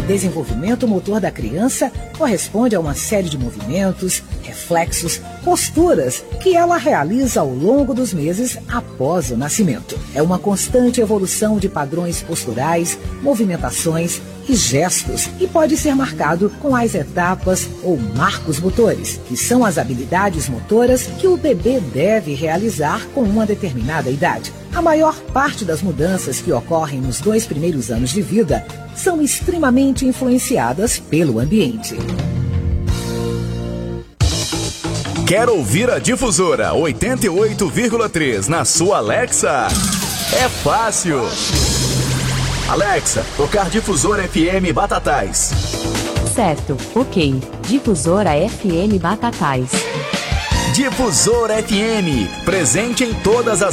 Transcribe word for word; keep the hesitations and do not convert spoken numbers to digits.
desenvolvimento motor da criança corresponde a uma série de movimentos, reflexos, posturas que ela realiza ao longo dos meses após o nascimento. É uma constante evolução de padrões posturais, movimentações e gestos e pode ser marcado com as etapas ou marcos motores, que são as habilidades motoras que o bebê deve realizar com uma determinada idade. A maior parte das mudanças que ocorrem nos dois primeiros anos de vida são extremamente influenciadas pelo ambiente. Quer ouvir a Difusora oitenta e oito vírgula três na sua Alexa? É fácil! Alexa, tocar Difusora F M Batatais. Certo, ok. Difusora F M Batatais. Difusora F M, presente em todas as